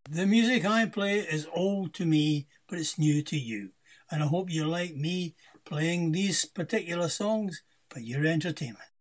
The music I play is old to me, but it's new to you. And I hope you like me playing these particular songs for your entertainment.